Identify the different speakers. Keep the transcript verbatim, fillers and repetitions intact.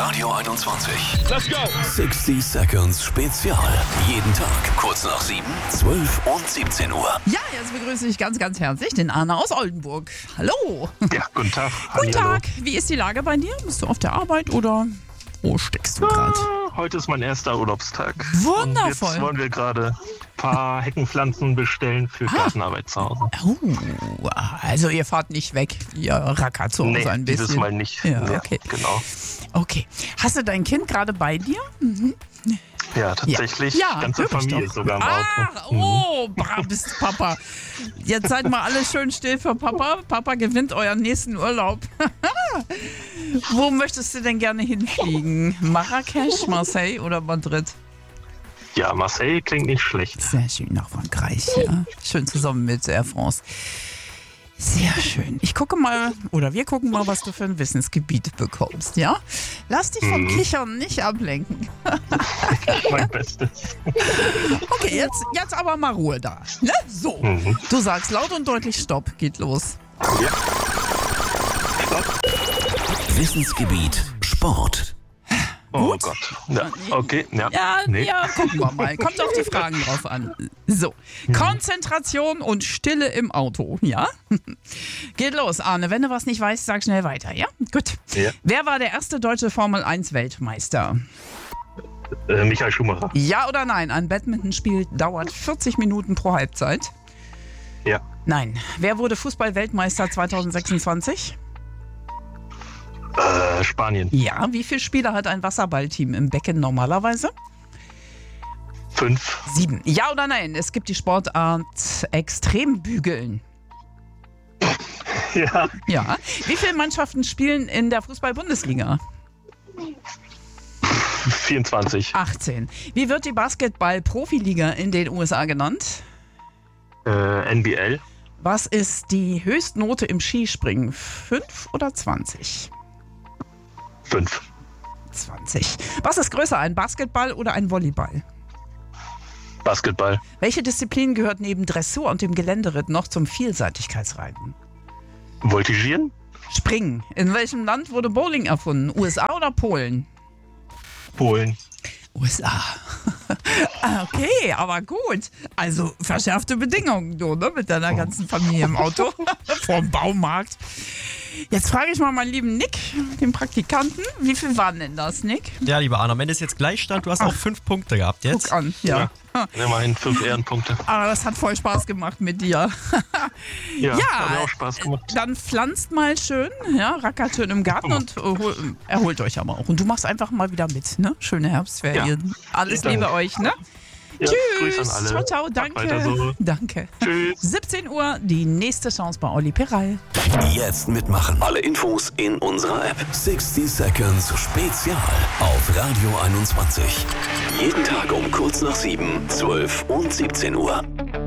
Speaker 1: Radio einundzwanzig.
Speaker 2: Let's go!
Speaker 1: sechzig Seconds Spezial. Jeden Tag kurz nach sieben, zwölf und siebzehn Uhr.
Speaker 3: Ja, jetzt begrüße ich ganz, ganz herzlich den Arne aus Oldenburg. Hallo.
Speaker 4: Ja, guten Tag.
Speaker 3: Guten
Speaker 4: Hallo.
Speaker 3: Tag. Wie ist die Lage bei dir? Bist du auf der Arbeit oder wo steckst du gerade?
Speaker 4: Ah, heute ist mein erster Urlaubstag.
Speaker 3: Wundervoll.
Speaker 4: Und jetzt wollen wir gerade ein paar Heckenpflanzen bestellen für
Speaker 3: Ah.
Speaker 4: Gartenarbeit zu Hause.
Speaker 3: Oh, also ihr fahrt nicht weg, ihr rackert zu Hause
Speaker 4: Nee,
Speaker 3: ein bisschen.
Speaker 4: dieses Mal nicht.
Speaker 3: Ja,
Speaker 4: Nee,
Speaker 3: okay.
Speaker 4: Genau.
Speaker 3: Okay. Hast du dein Kind gerade bei dir? Mhm.
Speaker 4: Ja, tatsächlich.
Speaker 3: Ja,
Speaker 4: ganze
Speaker 3: hör ich
Speaker 4: Familie
Speaker 3: doch.
Speaker 4: sogar im
Speaker 3: Ah,
Speaker 4: Auto. Mhm.
Speaker 3: oh, bra, bist Papa. Jetzt seid mal alle schön still für Papa. Papa gewinnt euren nächsten Urlaub. Wo möchtest du denn gerne hinfliegen? Marrakesch, Marseille oder Madrid?
Speaker 4: Ja, Marseille klingt nicht schlecht.
Speaker 3: Sehr schön, nach Frankreich. Ja. Schön zusammen mit Air France. Sehr schön. Ich gucke mal, oder wir gucken mal, was du für ein Wissensgebiet bekommst, ja? Lass dich vom
Speaker 4: Mhm.
Speaker 3: Kichern nicht ablenken.
Speaker 4: Mein Bestes.
Speaker 3: Okay, jetzt, jetzt aber mal Ruhe da. Ne? So,
Speaker 4: Mhm.
Speaker 3: du sagst laut und deutlich Stopp, geht los.
Speaker 4: Ja. Stopp.
Speaker 1: Wissensgebiet Sport.
Speaker 4: Oh Gott. Ja, okay. Ja.
Speaker 3: Ja,
Speaker 4: Nee.
Speaker 3: ja, gucken wir mal. Kommt auf die Fragen drauf an. So, Konzentration und Stille im Auto, ja? Geht los, Arne. Wenn du was nicht weißt, sag schnell weiter, ja? Gut.
Speaker 4: Ja.
Speaker 3: Wer war der erste deutsche Formel eins Weltmeister?
Speaker 4: Äh, Michael Schumacher.
Speaker 3: Ja oder nein? Ein Badmintonspiel dauert vierzig Minuten pro Halbzeit.
Speaker 4: Ja.
Speaker 3: Nein. Wer wurde Fußball-Weltmeister zwanzig sechsundzwanzig?
Speaker 4: Äh, Spanien.
Speaker 3: Ja. Wie viele Spieler hat ein Wasserballteam im Becken normalerweise?
Speaker 4: Fünf.
Speaker 3: Sieben. Ja oder nein? Es gibt die Sportart Extrembügeln.
Speaker 4: Ja.
Speaker 3: Ja. Wie viele Mannschaften spielen in der Fußball-Bundesliga?
Speaker 4: vierundzwanzig.
Speaker 3: achtzehn. Wie wird die Basketball-Profiliga in den U S A genannt?
Speaker 4: Äh, N B L.
Speaker 3: Was ist die Höchstnote im Skispringen? fünf oder zwanzig?
Speaker 4: Fünf.
Speaker 3: zwanzig. Was ist größer, ein Basketball oder ein Volleyball?
Speaker 4: Basketball.
Speaker 3: Welche Disziplin gehört neben Dressur und dem Geländeritt noch zum Vielseitigkeitsreiten?
Speaker 4: Voltigieren.
Speaker 3: Springen. In welchem Land wurde Bowling erfunden? U S A oder Polen?
Speaker 4: Polen.
Speaker 3: U S A. Ah, okay, aber gut. Also verschärfte Bedingungen, du, ne? Mit deiner ganzen Familie im Auto vorm Baumarkt. Jetzt frage ich mal meinen lieben Nick, den Praktikanten. Wie viel waren denn das, Nick?
Speaker 2: Ja, lieber Arne, am Ende ist jetzt Gleichstand. Du hast auch fünf Punkte gehabt jetzt.
Speaker 3: Guck an, ja.
Speaker 4: Ja. Immerhin fünf Ehrenpunkte.
Speaker 3: Aber das hat voll Spaß gemacht mit dir.
Speaker 4: Ja,
Speaker 3: Ja,
Speaker 4: hat mir auch Spaß gemacht.
Speaker 3: Dann pflanzt mal schön, ja, rackert schön im Garten und äh, hol, erholt euch aber auch. Und du machst einfach mal wieder mit, ne? Schöne Herbstferien.
Speaker 4: Ja.
Speaker 3: Alles
Speaker 4: Vielen
Speaker 3: Liebe
Speaker 4: Dank.
Speaker 3: euch, ne?
Speaker 4: Ja,
Speaker 3: Tschüss.
Speaker 4: Grüße an alle.
Speaker 3: Ciao, ciao.
Speaker 4: Macht weiter
Speaker 3: Danke.
Speaker 4: so.
Speaker 3: Danke.
Speaker 4: Tschüss.
Speaker 3: siebzehn Uhr, die nächste Chance bei Olli Peral.
Speaker 1: Jetzt mitmachen. Alle Infos in unserer App. sechzig Seconds Spezial auf Radio einundzwanzig. Jeden Tag um kurz nach sieben, zwölf und siebzehn Uhr.